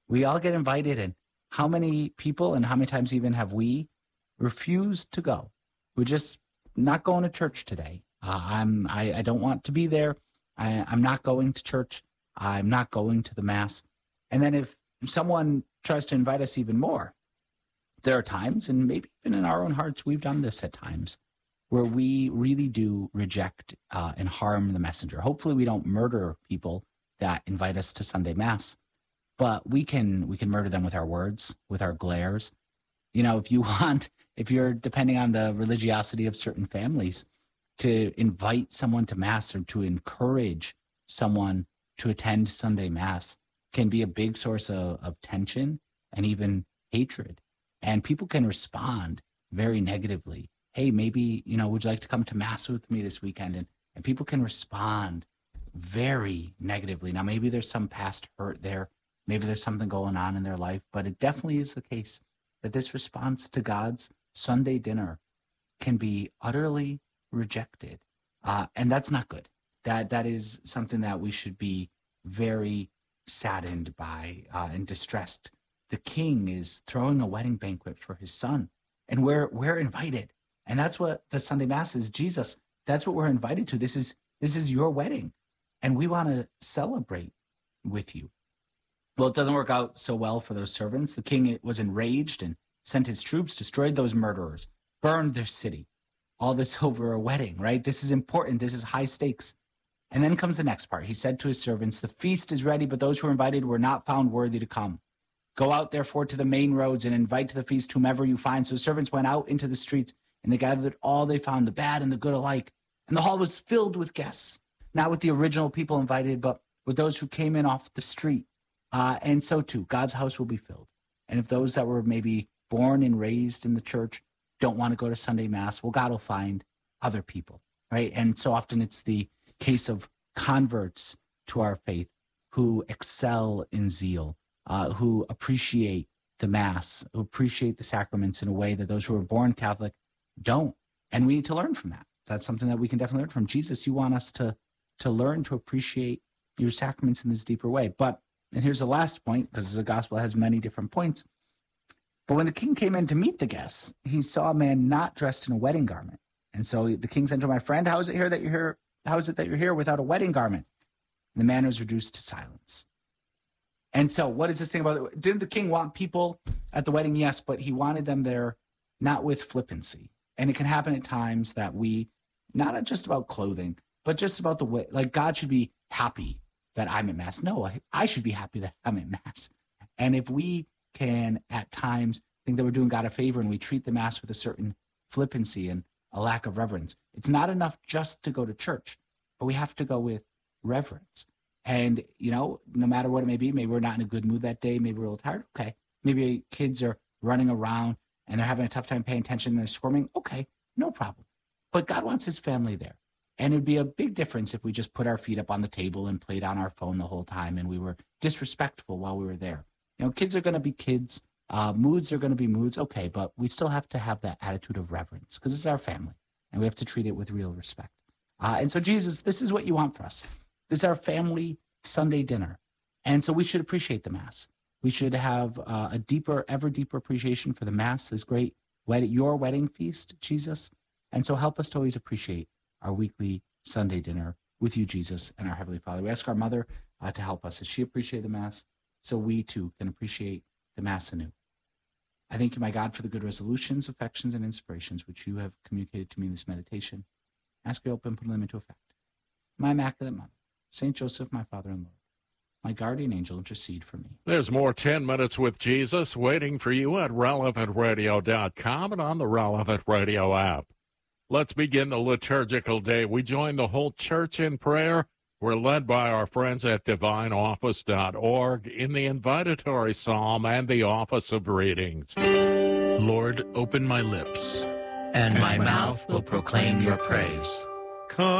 We all get invited, and how many people and how many times even have we refused to go? We're just not going to church today. I don't want to be there. I'm not going to church. I'm not going to the Mass. And then if someone tries to invite us even more, there are times, and maybe even in our own hearts, we've done this at times, where we really do reject and harm the messenger. Hopefully we don't murder people that invite us to Sunday Mass, but we can murder them with our words, with our glares. If you're depending on the religiosity of certain families, to invite someone to Mass or to encourage someone to attend Sunday Mass can be a big source of tension and even hatred. And people can respond very negatively. Hey, maybe, would you like to come to Mass with me this weekend? And people can respond very negatively. Now, maybe there's some past hurt there. Maybe there's something going on in their life, but it definitely is the case that this response to God's Sunday dinner can be utterly rejected. And that's not good. That is something that we should be very saddened by and distressed. The king is throwing a wedding banquet for his son, and we're invited. And that's what the Sunday Mass is. Jesus, that's what we're invited to. This is your wedding, and we want to celebrate with you. Well, it doesn't work out so well for those servants. The king was enraged and sent his troops, destroyed those murderers, burned their city. All this over a wedding, right? This is important. This is high stakes. And then comes the next part. He said to his servants, the feast is ready, but those who were invited were not found worthy to come. Go out, therefore, to the main roads and invite to the feast whomever you find. So servants went out into the streets, and they gathered all they found, the bad and the good alike. And the hall was filled with guests, not with the original people invited, but with those who came in off the street. And so, too, God's house will be filled. And if those that were maybe born and raised in the church don't want to go to Sunday Mass, well, God will find other people, right? And so often it's the case of converts to our faith who excel in zeal, who appreciate the Mass, who appreciate the sacraments in a way that those who are born Catholic don't. And we need to learn from that. That's something that we can definitely learn from. Jesus, you want us to learn to appreciate your sacraments in this deeper way. But, and here's the last point, because the gospel has many different points. But when the king came in to meet the guests, he saw a man not dressed in a wedding garment. And so the king said to my friend, how is it that you're here? How is it that you're here without a wedding garment? And the man was reduced to silence. And so what is this thing about it? Didn't the king want people at the wedding? Yes, but he wanted them there not with flippancy. And it can happen at times that we, not just about clothing, but just about the way, like God should be happy that I'm at Mass. No, I should be happy that I'm at Mass. And if we can at times think that we're doing God a favor and we treat the Mass with a certain flippancy and a lack of reverence, it's not enough just to go to church, but we have to go with reverence. And, no matter what it may be, maybe we're not in a good mood that day, maybe we're a little tired, okay. Maybe kids are running around and they're having a tough time paying attention and they're squirming, okay, no problem. But God wants his family there. And it would be a big difference if we just put our feet up on the table and played on our phone the whole time and we were disrespectful while we were there. Kids are going to be kids. Moods are going to be moods. Okay, but we still have to have that attitude of reverence because it's our family and we have to treat it with real respect. And so, Jesus, this is what you want for us. This is our family Sunday dinner. And so we should appreciate the Mass. We should have a deeper, ever deeper appreciation for the Mass, this great your wedding feast, Jesus. And so help us to always appreciate our weekly Sunday dinner with you, Jesus, and our Heavenly Father. We ask our Mother to help us as she appreciates the Mass, so we too can appreciate the Mass anew. I thank you, my God, for the good resolutions, affections, and inspirations which you have communicated to me in this meditation. Ask you to open and put them into effect. My Immaculate Mother, Saint Joseph, my Father and Lord, my guardian angel, intercede for me. There's more 10 Minutes with Jesus waiting for you at relevantradio.com and on the Relevant Radio app. Let's begin the liturgical day. We join the whole church in prayer. We're led by our friends at divineoffice.org in the invitatory psalm and the office of readings. Lord, open my lips, and my mouth will proclaim your praise. Come.